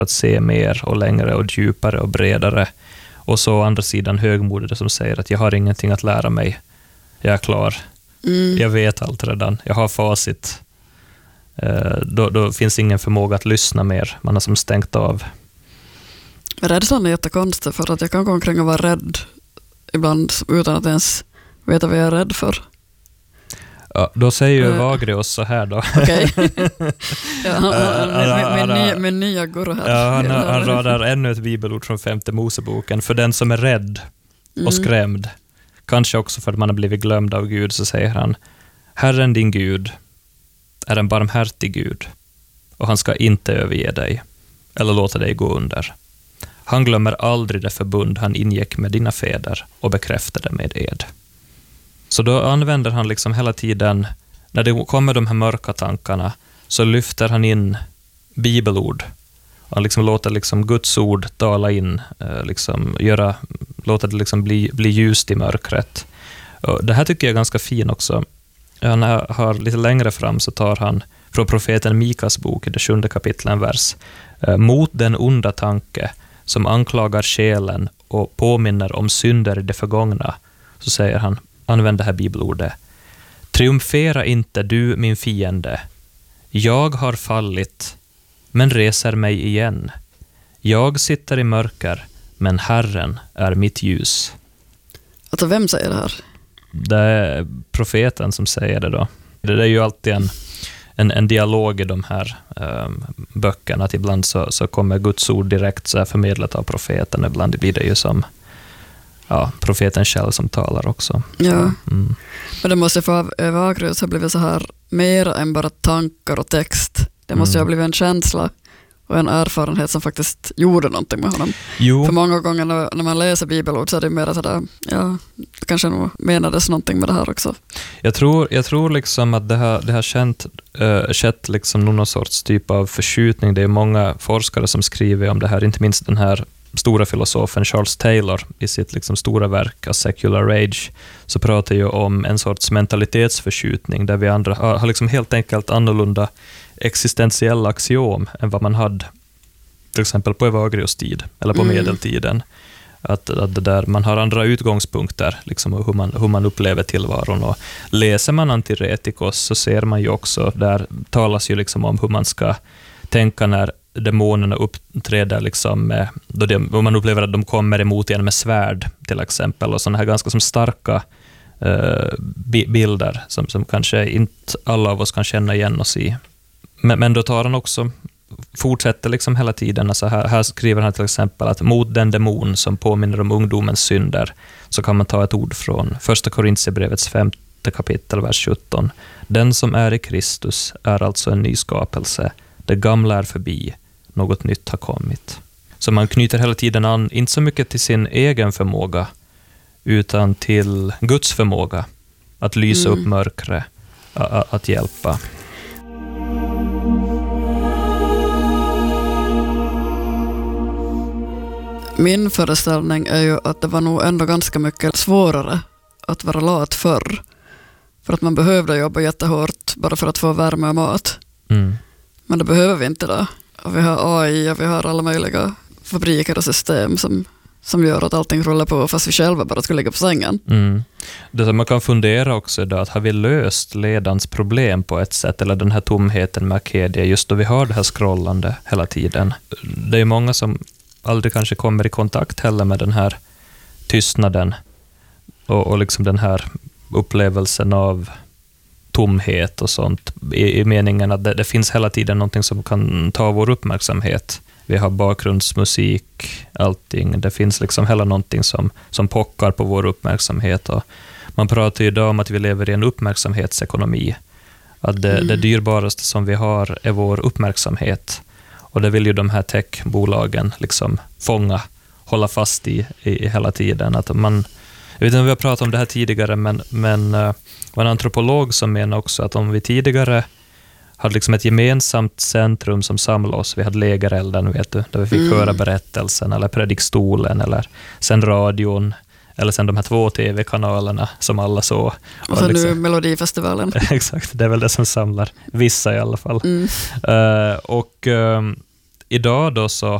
att se mer och längre och djupare och bredare. Och så å andra sidan högmodiga som säger att jag har ingenting att lära mig. Jag är klar. Jag vet allt redan. Jag har facit. Då finns ingen förmåga att lyssna mer. Man har som stängt av. Rädslan är jättekonstig för att jag kan gå omkring och vara rädd ibland utan att ens veta vad jag är rädd för. Ja, då säger ju Vagrios så här då. Okej. Min nya guru här. Ja, han radar ännu ett bibelord från 5:e Moseboken. För den som är rädd och skrämd, kanske också för att man har blivit glömd av Gud, så säger han: Herren din Gud är en barmhärtig Gud, och han ska inte överge dig eller låta dig gå under. Han glömmer aldrig det förbund han ingick med dina fäder och bekräftade med ed. Så då använder han liksom hela tiden, när det kommer de här mörka tankarna, så lyfter han in bibelord. Han liksom låter liksom Guds ord tala in, låter det liksom bli ljust i mörkret. Och det här tycker jag är ganska fin också. Han har lite längre fram så tar han från profeten Mikas bok i det 7:e kapitlet en vers. Mot den onda tanke som anklagar själen och påminner om synder i det förgångna, så säger han, använd det här bibelordet: triumfera inte du min fiende. Jag har fallit, men reser mig igen. Jag sitter i mörker, men Herren är mitt ljus. Alltså vem säger det här? Det är profeten som säger det då. Det är ju alltid en dialog i de här böckerna. Att ibland så kommer Guds ord direkt så här förmedlat av profeten. Ibland blir det ju som profeten själv som talar också. Ja, men det måste få Vagrios ha blivit så här mer än bara tankar och text. Det måste ha blivit en känsla och en erfarenhet som faktiskt gjorde någonting med honom. Jo. För många gånger när man läser bibelord så är det mer sådär, kanske nog menades någonting med det här också. Jag tror liksom att det har skett liksom någon sorts typ av förskjutning. Det är många forskare som skriver om det här, inte minst den här stora filosofen Charles Taylor i sitt liksom stora verk A Secular Age, så pratar ju om en sorts mentalitetsförskjutning där vi andra har liksom helt enkelt annorlunda existentiella axiom än vad man hade till exempel på Evagrios tid eller på medeltiden. Att det där, man har andra utgångspunkter liksom, och hur man upplever tillvaron. Och läser man Antiretikos så ser man ju också, där talas ju liksom om hur man ska tänka när demonerna uppträder liksom, då man upplever att de kommer emot en med svärd till exempel, och sådana här ganska som starka bilder som kanske inte alla av oss kan känna igen oss i. Men då tar han också, fortsätter liksom hela tiden. Alltså här skriver han till exempel att mot den demon som påminner om ungdomens synder, så kan man ta ett ord från första Korintierbrevets 5:e kapitel, vers 17. Den som är i Kristus är alltså en ny skapelse. Det gamla är förbi, något nytt har kommit. Så man knyter hela tiden an, inte så mycket till sin egen förmåga, utan till Guds förmåga att lysa upp mörkret, att hjälpa. Min föreställning är ju att det var nog ändå ganska mycket svårare att vara lat förr. För att man behövde jobba jättehårt bara för att få värme och mat. Men det behöver vi inte då. Och vi har AI och vi har alla möjliga fabriker och system som gör att allting rullar på fast vi själva bara ska ligga på sängen. Det som man kan fundera också är då, att har vi löst ledans problem på ett sätt, eller den här tomheten med Akedia, just då vi har det här scrollande hela tiden. Det är många som aldrig kanske kommer i kontakt heller med den här tystnaden och liksom den här upplevelsen av tomhet och sånt, i meningen att det finns hela tiden någonting som kan ta vår uppmärksamhet. Vi har bakgrundsmusik, allting. Det finns liksom hela någonting som pockar på vår uppmärksamhet. Och man pratar ju idag om att vi lever i en uppmärksamhetsekonomi. Att det dyrbaraste som vi har är vår uppmärksamhet. Och det vill ju de här techbolagen liksom fånga, hålla fast i hela tiden. Att man, jag vet inte om vi har pratat om det här tidigare, men var en antropolog som menar också att om vi tidigare hade liksom ett gemensamt centrum som samlade oss, vi hade lägerelden, vet du, där vi fick höra berättelsen, eller predikstolen, eller sen radion, eller sen de här 2 tv-kanalerna som alla såg. Och så liksom, nu Melodifestivalen. Exakt, det är väl det som samlar vissa i alla fall. idag då så